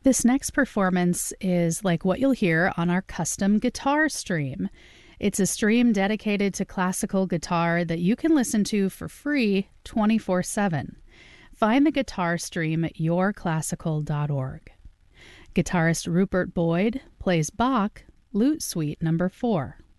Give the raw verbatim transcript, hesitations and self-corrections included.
This next performance is like what you'll hear on our custom guitar stream. It's a stream dedicated to classical guitar that you can listen to for free twenty-four seven. Find the guitar stream at your classical dot org. Guitarist Rupert Boyd plays Bach, Lute Suite number four.